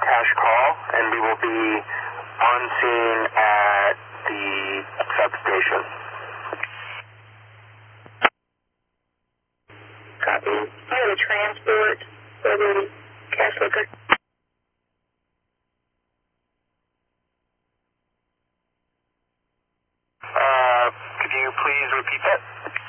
cash call, and we will be on scene at the substation. Copy. You have a transport for the cash liquor? Could you please repeat that?